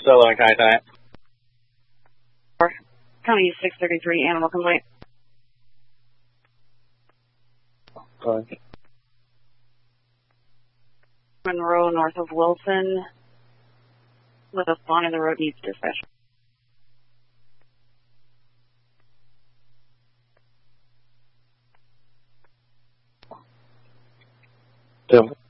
Solo and Kai. County 633, animal complaint. Go ahead. Monroe, north of Wilson, with a spawn in the road needs dispatch. Tim.